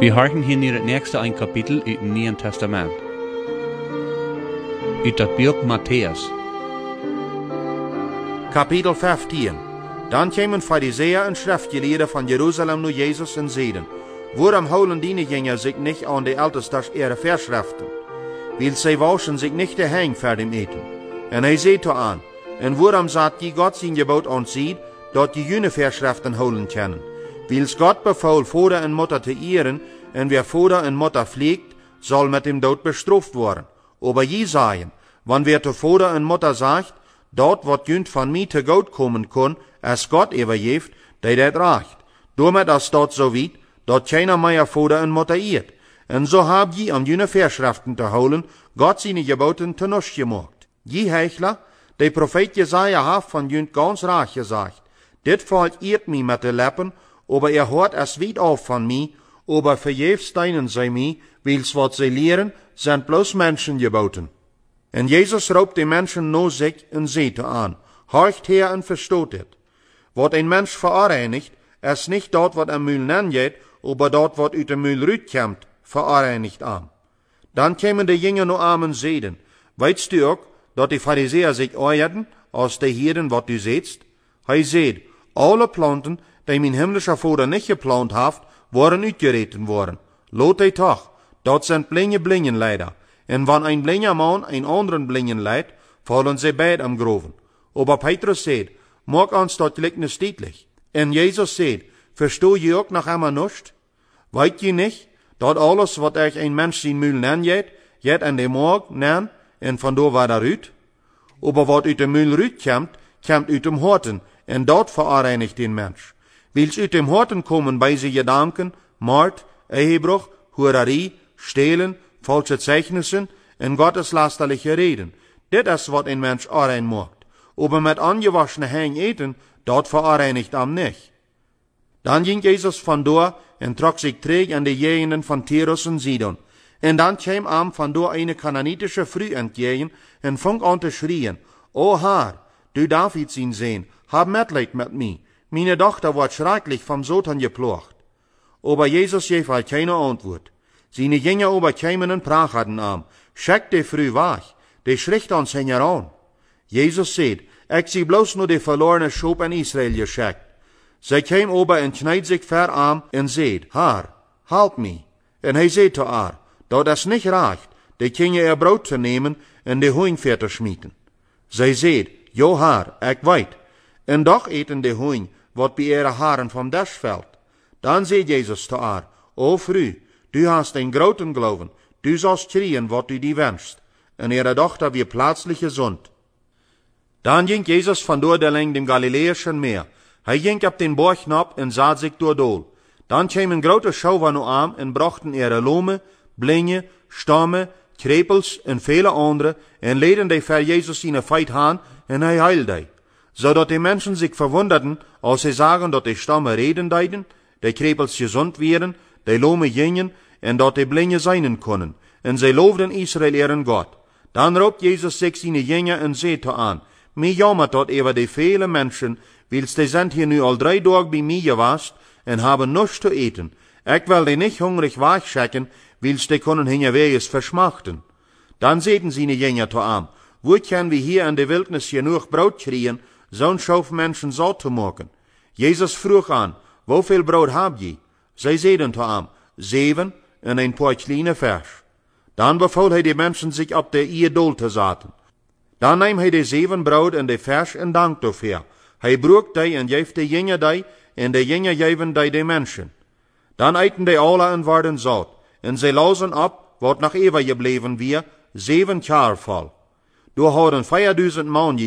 Wir harken hier naar het nächste ein Kapitel uit het Nieuwe Testament. Uit dat boek Matthäus. Kapitel 15. Dan kwamen Pharisäer en Schriftgelehrden van Jeruzalem naar Jezus en zeiden: Waarom houden diejenigen zich niet aan de ältestes ihre Verschriften? Weil zij waschen zich niet de hang voor dem eten. En hij zei toe aan: En waarom sagt je God zijn gebod ons ziet, dat je jene Verschriften houden kunnen? Wils God befault vader en moeder te ehren, en wer vader en moeder pflegt, zal met dem dood bestraft worden. Aber je sagen, wann wer te vader en moeder sagt, dat wat junt van mij te goed komen kon, als God overgeeft, die dat recht. Daarmee is dat zo weit, dat keiner meer vader en moeder eert. En zo heb je om jene Verschriften te houden, God zijn geboten te nusch gemaakt. Je hechler, de profeet Jesaja heeft van junt ganz recht gezegd: Dit volk eert mij met de lippen, aber hoort es weit auf van mij, aber vergeefs dienen zij mij, wils wat zij leren, zijn bloos mensen geboten. En Jezus roept de mensen naar zich en zei te aan: Horcht her en verstoot het. Wat een mens verareinigt, is niet dat wat een muil nenjeet, aber dat wat uit de muil ruitkomt, verareinigt aan. Dan kwamen de jingen naar aan en zeiden: Weetst u ook, dat de Pharisäer zich oorden, als de Heeren wat u zeetst? Hij zei: Alle planten, die mijn himmlische vader niet geplant heeft, worden uitgereten worden. Lot hij toch, dat zijn blinde leider. En wanneer een blinde man een anderen blinde leidt, vallen zij beide am groven. Aber Petrus zei: Maak ons dat gelijkenis duidelijk. En Jezus zei: Verstoor je ook nog einmal nicht? Weet je niet, dat alles wat euch een mens zijn muil nenjeet, jet en de morg nen, en vandoor waar daaruit? Aber wat uit de muil ruit komt uit dem Horten, en dat verareinigt den mens. Wils uit dem Horten komen bij zijn gedanken, moord, ehebruch, hoererie, stelen, falsche Zeichnissen en gotteslasterliche reden. Dit is wat een mens arein maakt. Aber met angewaschene hang eten, dat verareinigt am nicht. Dan ging Jezus vandoor en trok zich terug aan de gegenden van Tyrus en Sidon. En dan kwam am vandoor een Canaanitische vrouw entgegen en vong aan te schreien: O Herr, du David zijn Zoon, hab Mitleid met mij. Meine Tochter wordt schrecklich vom Satan geplocht. Aber Jesus gaf haar keine Antwort. Seine Jünger aber kämen en prachten am: Schickt die Frau weg, die schricht ons hen aan. Jesus zei: Ik zie bloos nur die verlorene Schop in Israel geschickt. Zij kwam aber en kniet zich ver aan en zei: Herr, help me. En hij zei zu haar: Dat is niet recht, die kinderen ihr brood te nemen en de hoing te schmieten. Zij zei: Jo Herr, ik weet. En doch eten de hoing wat bij ihre haren vom Tisch fällt. Dan zei Jezus zu haar: O Frau, du hast een groten Glauben, du sollst kriegen, wat du die wünscht. En ihre Tochter wie plötzlich gesund. Dan ging Jesus vandoor de leng dem Galiläischen Meer. Hij ging op den Berg nab en zat zich door dol. Dan kwamen grote Schauer nu aan en brachten ihre Lome, Blinde, Stamme, Krepels en vele andere en leden die voor Jezus in een feit aan en hij heilde die. Zodat die mensen zich verwunderten, als ze zagen dat de Stamme reden deiden, de Krepels gezond werden, de Lome gingen en dat de Blinde zijn konden. En zij loofden Israël ihren God. Dan roept Jezus zich zijn jingen en zei te aan: Mij jammert dat over de vele mensen, wils die zijn hier nu al 3 dagen bij mij geweest en hebben nichts te eten. Ik wil die niet hungrig wegschicken, wils die kunnen hun weges verschmachten. Dan zeiden zijn jingen te aan: Wo können wir hier in de Wildnis genoeg brood kriegen, zo'n schof mensen zat te maken? Jezus vroeg aan: Hoeveel brood heb je? Zij zeiden te aan: 7 en een paar kleine vers. Dan beval hij de mensen zich op de ierdol te zetten. Dan nam hij de 7 brood en de vers en dankte dafür. Hij broek die en geeft de jingen die, en de jingen geven die de mensen. Dan eten die alle en werden zat. En zij lozen op, wat nog even gebleven weer, 7 jaar vol. Door hadden 5000 man